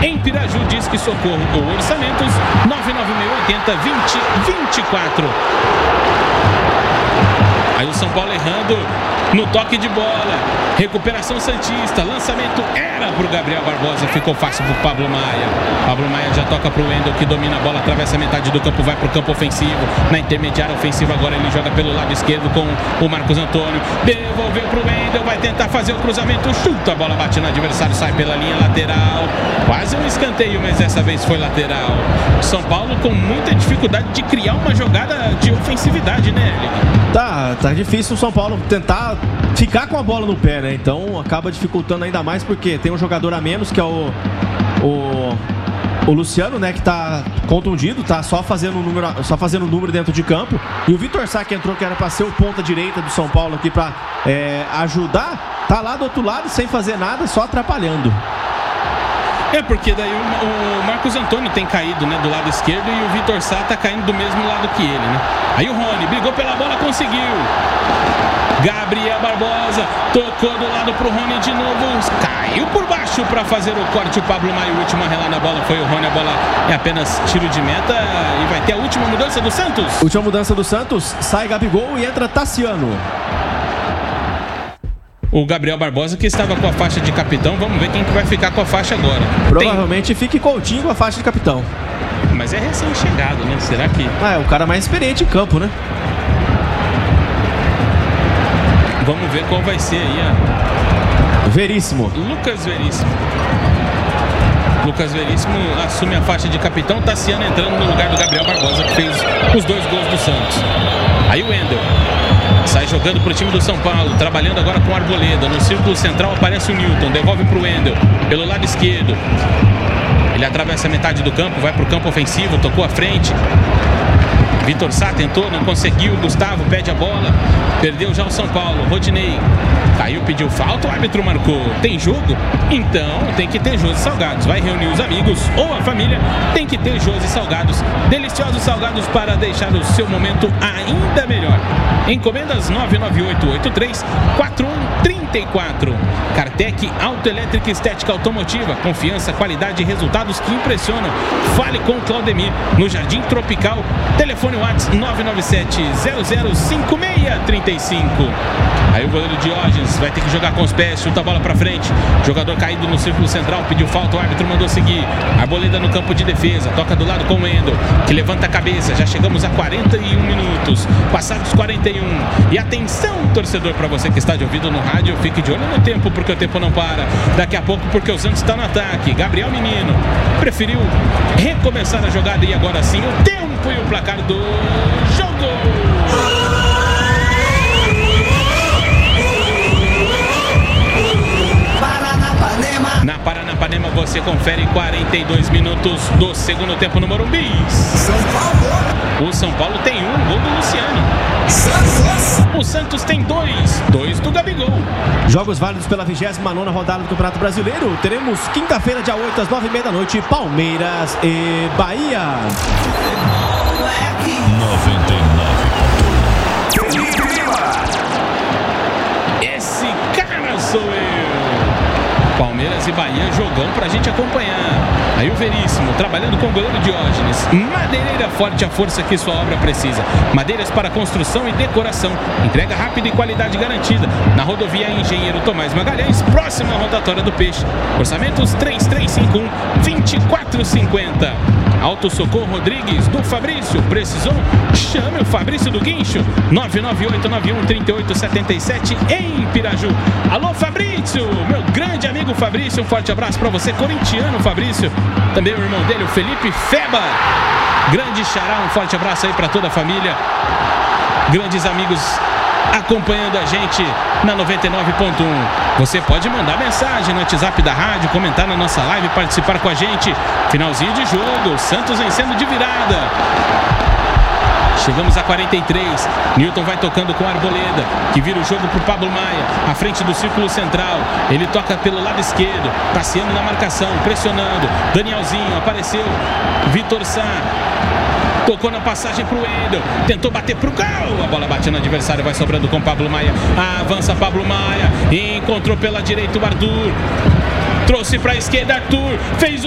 em Piraju. Diz que Socorro ou orçamentos 99680-2024. Aí o São Paulo errando no toque de bola. Recuperação santista. Lançamento era pro Gabriel Barbosa. Ficou fácil pro Pablo Maia. Pablo Maia já toca pro Wendel, que domina a bola, atravessa a metade do campo, vai pro campo ofensivo. Na intermediária ofensiva agora ele joga pelo lado esquerdo com o Marcos Antônio. Devolveu pro Wendel, vai tentar fazer o cruzamento. Chuta, a bola bate no adversário, sai pela linha lateral. Quase um escanteio, mas dessa vez foi lateral. São Paulo com muita dificuldade de criar uma jogada de ofensividade, né, Eli? Tá difícil o São Paulo tentar ficar com a bola no pé, né? Então acaba dificultando ainda mais porque tem um jogador a menos, que é o Luciano, né? Que tá contundido, tá só fazendo número dentro de campo. E o Vitor Sá, que entrou, que era pra ser o ponta direita do São Paulo aqui pra ajudar, tá lá do outro lado sem fazer nada, só atrapalhando. Porque daí o Marcos Antônio tem caído, né, do lado esquerdo, e o Vitor Sá tá caindo do mesmo lado que ele, né? Aí o Rony brigou pela bola, conseguiu. Gabriel Barbosa tocou do lado pro Rony de novo, caiu por baixo para fazer o corte. O Pablo Maia, o último a relar na bola foi o Rony. A bola é apenas tiro de meta e vai ter a última mudança do Santos. Última mudança do Santos, sai Gabigol e entra Tassiano. O Gabriel Barbosa, que estava com a faixa de capitão, vamos ver quem que vai ficar com a faixa agora. Provavelmente fique Coutinho com a faixa de capitão. Mas é recém-chegado, né? Será que... é o cara mais experiente em campo, né? Vamos ver qual vai ser aí Veríssimo. Lucas Veríssimo assume a faixa de capitão. Tassiano entrando no lugar do Gabriel Barbosa, que fez os 2 gols do Santos. Aí o Wendel sai jogando pro time do São Paulo, trabalhando agora com Arboleda. No círculo central aparece o Newton, devolve pro Wendel pelo lado esquerdo. Ele atravessa a metade do campo, vai pro campo ofensivo, tocou à frente. Vitor Sá tentou, não conseguiu. Gustavo pede a bola, perdeu já o São Paulo. Rodinei caiu, pediu falta, o árbitro marcou. Tem jogo? Então tem que ter Jô e Salgados. Vai reunir os amigos ou a família, tem que ter Jô e Salgados. Deliciosos salgados para deixar o seu momento ainda melhor. Encomendas 99883-4134. Kartek Autoelétrica Estética Automotiva. Confiança, qualidade e resultados que impressionam. Fale com o Claudemir no Jardim Tropical. Telefone WhatsApp 997-005635. Aí o goleiro Diógenes vai ter que jogar com os pés, chuta a bola pra frente. Jogador caído no círculo central, pediu falta, o árbitro mandou seguir. Arboleda no campo de defesa, toca do lado com o Wendel, que levanta a cabeça. Já chegamos a 41 minutos, passados 41. E atenção, torcedor, pra você que está de ouvido no rádio, fique de olho no tempo, porque o tempo não para. Daqui a pouco, porque o Santos está no ataque. Gabriel Menino preferiu recomeçar a jogada e agora sim o tempo e o placar do jogo. Na Paranapanema você confere 42 minutos do segundo tempo no Morumbi. O São Paulo tem um gol do Luciano. O Santos tem dois do Gabigol. Jogos válidos pela 29ª rodada do Campeonato Brasileiro. Teremos quinta-feira, dia 8, às 9h30 da noite, Palmeiras e Bahia. 99. Esse cara sou eu. Palmeiras e Bahia, jogão pra gente acompanhar. Aí o Veríssimo, trabalhando com o goleiro Diógenes. Madeireira Forte, a força que sua obra precisa. Madeiras para construção e decoração. Entrega rápida e qualidade garantida. Na rodovia Engenheiro Tomás Magalhães, próxima à rotatória do Peixe. Orçamentos 3351-2450. Auto Socorro Rodrigues, do Fabrício. Precisou? Chame o Fabrício do Guincho. 998913877 em Piraju. Alô, Fabrício, meu grande amigo Fabrício. Um forte abraço pra você, corintiano Fabrício. Também o irmão dele, o Felipe Feba. Grande xará, um forte abraço aí pra toda a família. Grandes amigos acompanhando a gente na 99.1. Você pode mandar mensagem no WhatsApp da rádio, comentar na nossa live, participar com a gente. Finalzinho de jogo, Santos vencendo de virada. Chegamos a 43. Newton vai tocando com a Arboleda, que vira o jogo pro Pablo Maia, à frente do círculo central. Ele toca pelo lado esquerdo, Tassiano na marcação, pressionando. Danielzinho apareceu. Vitor Sá tocou na passagem pro Wendel, tentou bater pro gol, a bola bate no adversário, vai sobrando com Pablo Maia. Avança Pablo Maia, encontrou pela direita o Arthur, trouxe pra esquerda Arthur, fez o